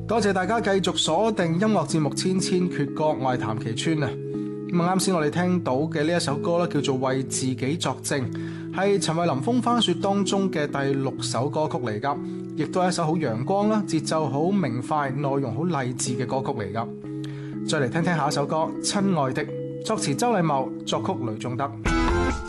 多謝大家繼續鎖定音樂節目《千千闕歌》，我係譚其川啊。咁啱先我哋聽到嘅呢一首歌咧，叫做《為自己作證》，係陳慧琳《風花雪》當中嘅第6首歌曲嚟噶，亦都係一首好陽光啦、節奏好明快、內容好勵志嘅歌曲嚟噶。再嚟聽聽下一首歌《親愛的》，作詞周禮茂，作曲雷頌德。